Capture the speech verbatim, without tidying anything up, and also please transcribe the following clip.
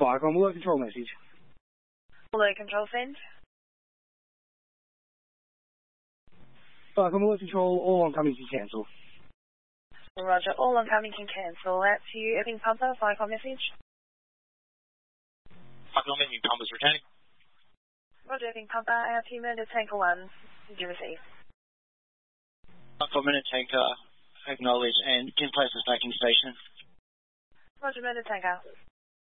Viacom, alert control message. Alert control send. Viacom, alert control, all oncoming can cancel. Roger, all oncoming can cancel. Out to you, Epping Pumper, Viacom message. Viacom, Epping Pumper's returning. Roger, Epping Pumper, out to you, Murder Tanker one. Did you receive? Viacom, Murder Tanker, acknowledge, and can place the stacking station. Roger, Murder Tanker.